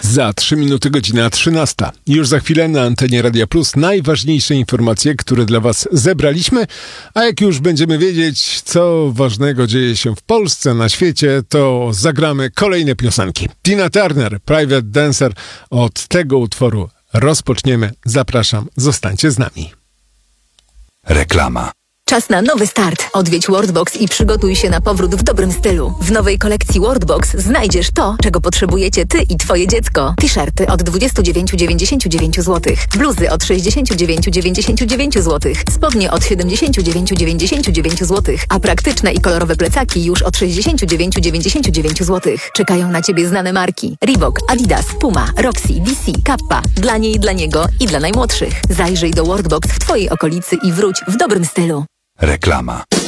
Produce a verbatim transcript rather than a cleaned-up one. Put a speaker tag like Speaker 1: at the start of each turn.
Speaker 1: Za trzy minuty godzina trzynasta. Już za chwilę na antenie Radia Plus najważniejsze informacje, które dla Was zebraliśmy, a jak już będziemy wiedzieć, co ważnego dzieje się w Polsce, na świecie, to zagramy kolejne piosenki. Tina Turner, Private Dancer. Od tego utworu rozpoczniemy. Zapraszam, zostańcie z nami.
Speaker 2: Reklama.
Speaker 3: Czas na nowy start. Odwiedź Worldbox i przygotuj się na powrót w dobrym stylu. W nowej kolekcji Worldbox znajdziesz to, czego potrzebujecie Ty i Twoje dziecko. T-shirty od dwadzieścia dziewięć dziewięćdziesiąt dziewięć złotych, bluzy od sześćdziesiąt dziewięć dziewięćdziesiąt dziewięć złotych, spodnie od siedemdziesiąt dziewięć dziewięćdziesiąt dziewięć złotych, a praktyczne i kolorowe plecaki już od sześćdziesiąt dziewięć dziewięćdziesiąt dziewięć złotych. Czekają na Ciebie znane marki: Reebok, Adidas, Puma, Roxy, D C, Kappa. Dla niej, dla niego i dla najmłodszych. Zajrzyj do Worldbox w Twojej okolicy i wróć w dobrym stylu.
Speaker 2: Reklama.